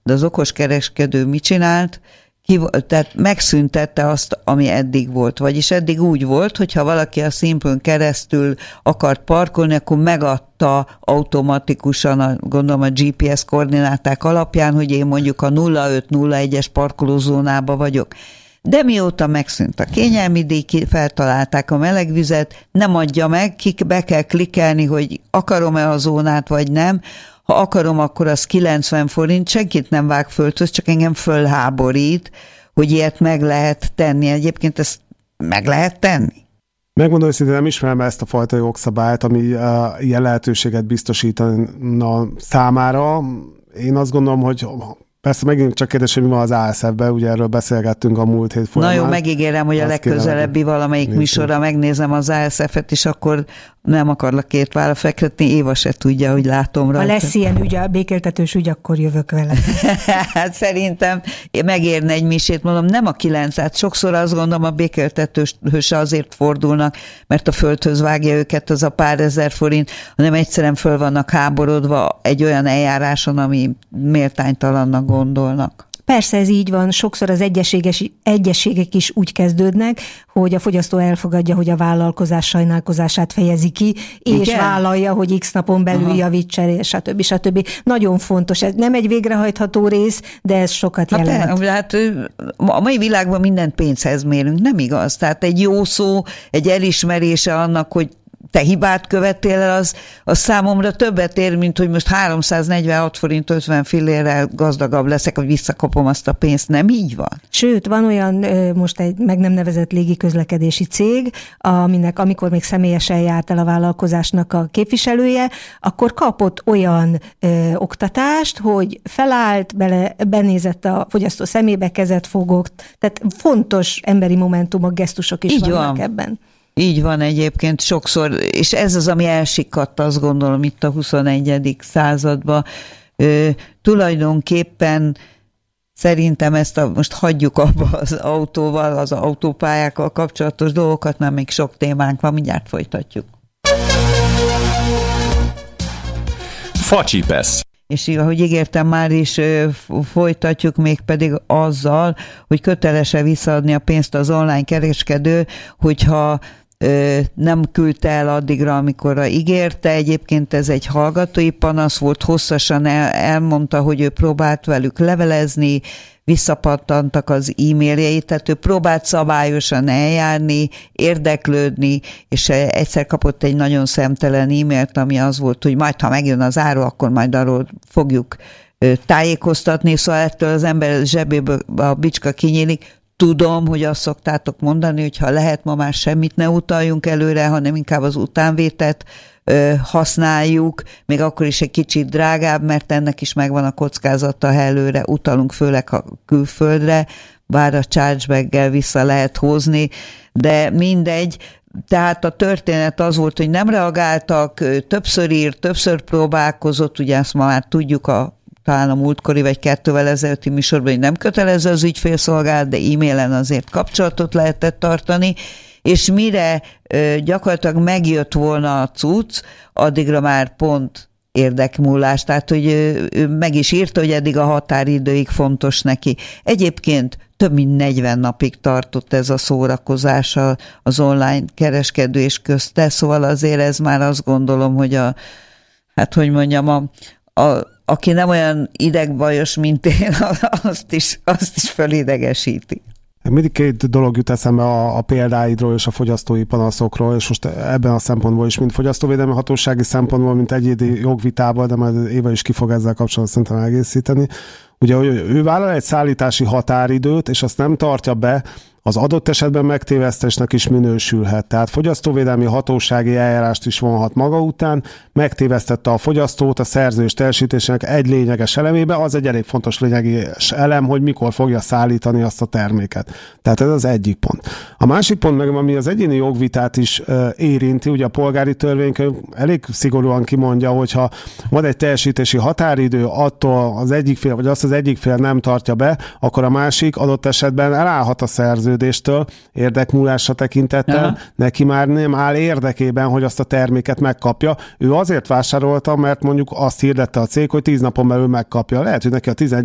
de az okos kereskedő mit csinált? Tehát megszüntette azt, ami eddig volt. Vagyis eddig úgy volt, hogyha valaki a színpön keresztül akart parkolni, akkor megadta automatikusan, gondolom a GPS koordináták alapján, hogy én mondjuk a 0501-es parkolózónába vagyok. De mióta megszűnt a kényelmi díj, feltalálták a melegvizet, nem adja meg, be kell klikkelni, hogy akarom-e a zónát, vagy nem. Ha akarom, akkor az 90 forint, senkit nem vág földhöz, csak engem fölháborít, hogy ilyet meg lehet tenni. Egyébként ezt meg lehet tenni? Megmondom, hogy nem ismerem ezt a fajta jogszabályt, ami ilyen lehetőséget biztosítana számára. Én azt gondolom, hogy persze megint csak kérdés, hogy mi van az ASF-ben, ugye erről beszélgettünk a múlt hét folyamán. Na jó, megígérem, hogy a legközelebbi valamelyik műsorra megnézem az ASF-et, és akkor nem akarlak két vára fektetni, Éva se tudja, hogy látom rajta. Ha lesz ilyen ügy, a békéltetős ügy, akkor jövök vele. Hát szerintem megérne egy misét, mondom, nem a 9, hát sokszor azt gondolom, a békéltetős azért fordulnak, mert a földhöz vágja őket az a pár ezer forint, hanem egyszerűen föl vannak háborodva egy olyan eljáráson, ami méltánytalannak gondolnak. Persze ez így van, sokszor az egyességek is úgy kezdődnek, hogy a fogyasztó elfogadja, hogy a vállalkozás sajnálkozását fejezi ki, és igen, vállalja, hogy x napon belül javítsa, stb. Nagyon fontos, ez nem egy végrehajtható rész, de ez sokat jelent. Hát a mai világban mindent pénzhez mérünk, nem igaz? Tehát egy jó szó, egy elismerése annak, hogy te hibát követtél el, az számomra többet ér, mint hogy most 346 forint 50 fillérrel gazdagabb leszek, hogy visszakapom azt a pénzt. Nem így van? Sőt, van olyan most egy meg nem nevezett légiközlekedési cég, aminek amikor még személyesen járt el a vállalkozásnak a képviselője, akkor kapott olyan oktatást, hogy felállt, benézett a fogyasztó szemébe, kezet fogott. Tehát fontos emberi momentumok, gesztusok is így vannak ebben. Így van egyébként sokszor, és ez az, ami elsikadt, azt gondolom itt a 21. században. Tulajdonképpen szerintem most hagyjuk abba az autóval, az autópályákkal kapcsolatos dolgokat, mert még sok témánk van, mindjárt folytatjuk. Facsipesz. És ahogy ígértem, már is folytatjuk, mégpedig azzal, hogy köteles-e visszaadni a pénzt az online kereskedő, hogyha nem küldte el addigra, amikorra ígérte. Egyébként ez egy hallgatói panasz volt, hosszasan elmondta, hogy ő próbált velük levelezni, visszapattantak az e-mailjeit, tehát ő próbált szabályosan eljárni, érdeklődni, és egyszer kapott egy nagyon szemtelen e-mailt, ami az volt, hogy majd, ha megjön az áru, akkor majd arról fogjuk tájékoztatni, szóval ettől az ember zsebéből a bicska kinyílik. Tudom, hogy azt szoktátok mondani, hogy ha lehet, ma már semmit ne utaljunk előre, hanem inkább az utánvételt használjuk, még akkor is egy kicsit drágább, mert ennek is megvan a kockázata, ha előre utalunk, főleg a külföldre, bár a chargeback-gel vissza lehet hozni, de mindegy. Tehát a történet az volt, hogy nem reagáltak, többször írt, többször próbálkozott, ugye ezt ma már tudjuk talán a múltkori vagy 2-vel ezelőtti műsorban, hogy nem kötelező az ügyfélszolgálat, de e-mailen azért kapcsolatot lehetett tartani, és mire gyakorlatilag megjött volna a cucc, addigra már pont érdekmúlás, tehát hogy ő meg is írta, hogy eddig a határidőig fontos neki. Egyébként több mint 40 napig tartott ez a szórakozás az online kereskedés közte, szóval azért ez már azt gondolom, hogy aki nem olyan idegbajos, mint én, azt is fölidegesíti. Mindig két dolog jut eszembe a példáidról és a fogyasztói panaszokról, és most ebben a szempontból is, mint fogyasztóvédelmi hatósági szempontból, mint egyéni jogvitában, de majd Éva is ki fog ezzel kapcsolatban szerintem egészíteni. Ugye ő vállal egy szállítási határidőt, és azt nem tartja be, az adott esetben megtévesztésnek is minősülhet. Tehát fogyasztóvédelmi hatósági eljárást is vonhat maga után, megtévesztette a fogyasztót a szerződés teljesítésének egy lényeges elemébe, az egy elég fontos lényeges elem, hogy mikor fogja szállítani azt a terméket. Tehát ez az egyik pont. A másik pont meg, ami az egyéni jogvitát is érinti, ugye a polgári törvénykönyv elég szigorúan kimondja, hogyha van egy teljesítési határidő, attól az egyik fél, vagy azt az egyik fél nem tartja be, akkor a másik adott esetben elállhat a szerződéstől érdekmúlásra tekintettel, neki már nem áll érdekében, hogy azt a terméket megkapja. Ő azért vásárolta, mert mondjuk azt hirdette a cég, hogy 10 napon belül megkapja. Lehet, hogy neki a 11